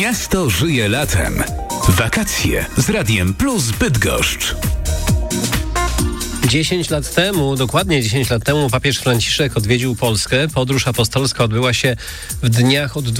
Miasto żyje latem. Wakacje z Radiem Plus Bydgoszcz. dokładnie 10 lat temu papież Franciszek odwiedził Polskę. Podróż apostolska odbyła się w dniach od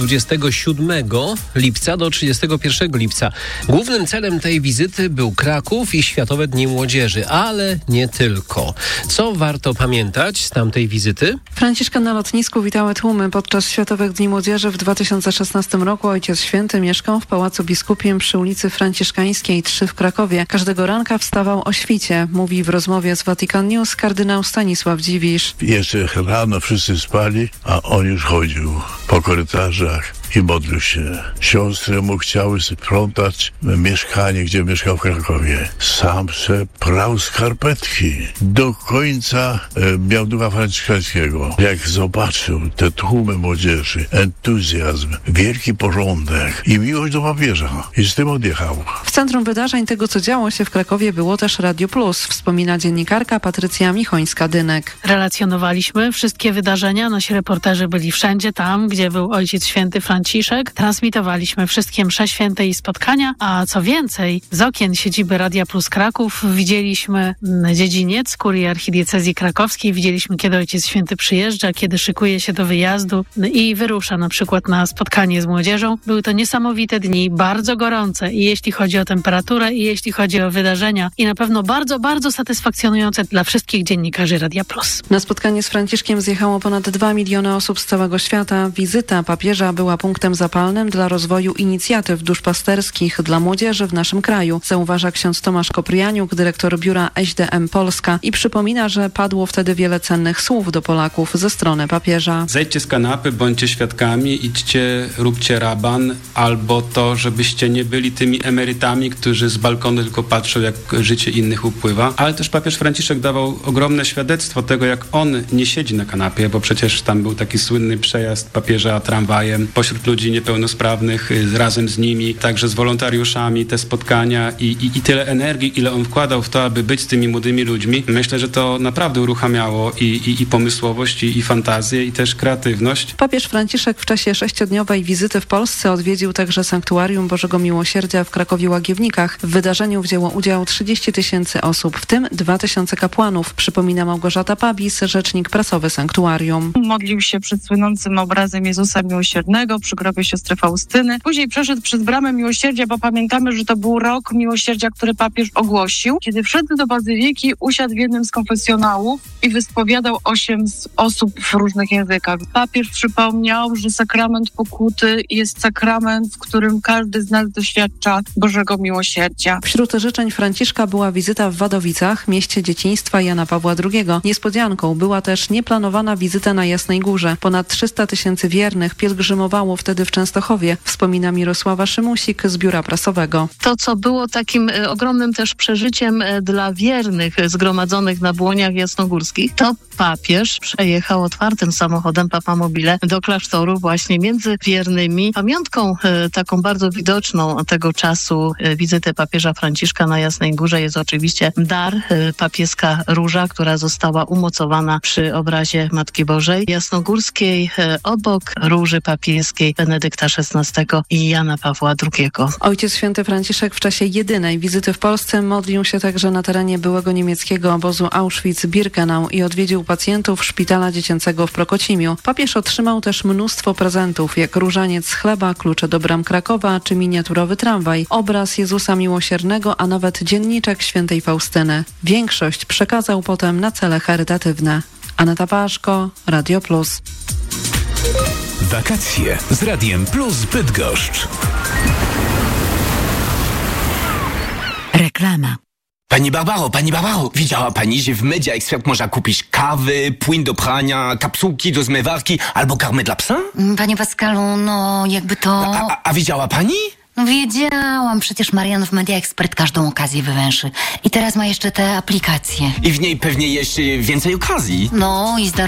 27 lipca do 31 lipca. Głównym celem tej wizyty był Kraków i Światowe Dni Młodzieży, ale nie tylko. Co warto pamiętać z tamtej wizyty? Franciszka na lotnisku witały tłumy. Podczas Światowych Dni Młodzieży w 2016 roku Ojciec Święty mieszkał w Pałacu Biskupim przy ulicy Franciszkańskiej 3 w Krakowie. Każdego ranka wstawał o świcie. Mówi w rozmowie z Vatican News kardynał Stanisław Dziwisz. Jeszcze rano wszyscy spali, a on już chodził po korytarzach i modlił się. Siostry mu chciały sprzątać mieszkanie, gdzie mieszkał w Krakowie. Sam se prał skarpetki. Do końca miał ducha franciszkańskiego. Jak zobaczył te tłumy młodzieży, entuzjazm, wielki porządek i miłość do papieża. I z tym odjechał. W centrum wydarzeń tego, co działo się w Krakowie, było też Radio Plus, wspomina dziennikarka Patrycja Michońska-Dynek. Relacjonowaliśmy wszystkie wydarzenia. Nasi reporterzy byli wszędzie tam, gdzie był Ojciec Święty Franciszek. Transmitowaliśmy wszystkie msze święte i spotkania, a co więcej, z okien siedziby Radia Plus Kraków widzieliśmy dziedziniec kurii archidiecezji krakowskiej, widzieliśmy, kiedy Ojciec Święty przyjeżdża, kiedy szykuje się do wyjazdu i wyrusza na przykład na spotkanie z młodzieżą. Były to niesamowite dni, bardzo gorące i jeśli chodzi o temperaturę, i jeśli chodzi o wydarzenia i na pewno bardzo, bardzo satysfakcjonujące dla wszystkich dziennikarzy Radia Plus. Na spotkanie z Franciszkiem zjechało ponad 2 miliony osób z całego świata. Wizyta papieża była punktem zapalnym dla rozwoju inicjatyw duszpasterskich dla młodzieży w naszym kraju, zauważa ksiądz Tomasz Kopryjaniuk, dyrektor biura SDM Polska i przypomina, że padło wtedy wiele cennych słów do Polaków ze strony papieża. Zejdźcie z kanapy, bądźcie świadkami, idźcie, róbcie raban, albo to, żebyście nie byli tymi emerytami, którzy z balkonu tylko patrzą, jak życie innych upływa. Ale też papież Franciszek dawał ogromne świadectwo tego, jak on nie siedzi na kanapie, bo przecież tam był taki słynny przejazd papieża tramwajem pośród ludzi niepełnosprawnych, razem z nimi, także z wolontariuszami, te spotkania i tyle energii, ile on wkładał w to, aby być z tymi młodymi ludźmi. Myślę, że to naprawdę uruchamiało i pomysłowość, i fantazję, i też kreatywność. Papież Franciszek w czasie 6-dniowej wizyty w Polsce odwiedził także Sanktuarium Bożego Miłosierdzia w Krakowie-Łagiewnikach. W wydarzeniu wzięło udział 30 000 osób, w tym 2000 kapłanów, przypomina Małgorzata Pabis, rzecznik prasowy Sanktuarium. Modlił się przed słynącym obrazem Jezusa Miłosiernego przy grobie siostry Faustyny. Później przeszedł przez bramę miłosierdzia, bo pamiętamy, że to był rok miłosierdzia, który papież ogłosił. Kiedy wszedł do bazyliki, usiadł w jednym z konfesjonałów i wyspowiadał 8 osób w różnych językach. Papież przypomniał, że sakrament pokuty jest sakrament, w którym każdy z nas doświadcza Bożego miłosierdzia. Wśród życzeń Franciszka była wizyta w Wadowicach, mieście dzieciństwa Jana Pawła II. Niespodzianką była też nieplanowana wizyta na Jasnej Górze. Ponad 300 000 wiernych pielgrzymowało wtedy w Częstochowie, wspomina Mirosława Szymusik z biura prasowego. To, co było takim ogromnym też przeżyciem dla wiernych zgromadzonych na błoniach jasnogórskich, to papież przejechał otwartym samochodem Papamobile do klasztoru właśnie między wiernymi. Pamiątką taką bardzo widoczną tego czasu wizyty papieża Franciszka na Jasnej Górze jest oczywiście dar, papieska róża, która została umocowana przy obrazie Matki Bożej Jasnogórskiej obok róży papieskiej Benedykta XVI i Jana Pawła II. Ojciec Święty Franciszek w czasie jedynej wizyty w Polsce modlił się także na terenie byłego niemieckiego obozu Auschwitz-Birkenau i odwiedził pacjentów szpitala dziecięcego w Prokocimiu. Papież otrzymał też mnóstwo prezentów, jak różaniec z chleba, klucze do bram Krakowa czy miniaturowy tramwaj, obraz Jezusa Miłosiernego, a nawet dzienniczek świętej Faustyny. Większość przekazał potem na cele charytatywne. Aneta Paszko, Radio Plus. Wakacje z Radiem Plus Bydgoszcz. Reklama. Pani Barbaro, widziała pani, że w Media Expert można kupić kawy, płyn do prania, kapsułki do zmywarki albo karmę dla psa? Panie Pascalu, no jakby to... A widziała pani? No wiedziałam, przecież Marian w Media Expert każdą okazję wywęszy. I teraz ma jeszcze te aplikacje. I w niej pewnie jeszcze więcej okazji. No i z darmo